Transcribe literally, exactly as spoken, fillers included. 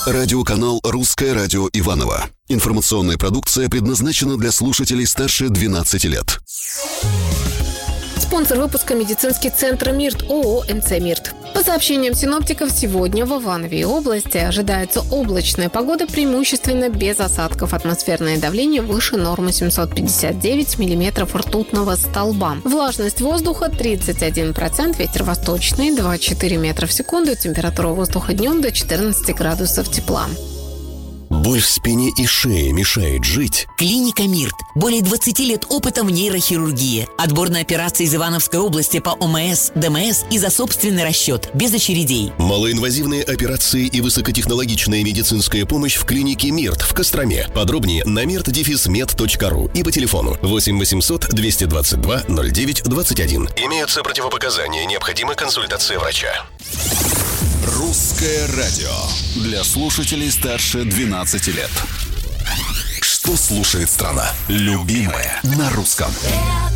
Радиоканал «Русское радио Иваново». Информационная продукция предназначена для слушателей старше двенадцати лет. Спонсор выпуска — медицинский центр МИРТ ООО «МЦ МИРТ». По сообщениям синоптиков, сегодня в Иванове и области ожидается облачная погода, преимущественно без осадков. Атмосферное давление выше нормы семьсот пятьдесят девять миллиметров ртутного столба. Влажность воздуха тридцать один процент, ветер восточный два целых четыре десятых метра в секунду, температура воздуха днем до четырнадцати градусов тепла. Боль в спине и шее мешает жить? Клиника МИРТ. Более двадцати лет опыта в нейрохирургии. Отбор на операции из Ивановской области по ОМС, ДМС и за собственный расчет, без очередей. Малоинвазивные операции и высокотехнологичная медицинская помощь в клинике МИРТ в Костроме. Подробнее на мирт мед точка ру и по телефону восемь восемьсот двести двадцать два ноль девять двадцать один. Имеются противопоказания, необходима консультация врача. Русское радио для слушателей старше двенадцати лет. Что слушает страна? Любимое на русском.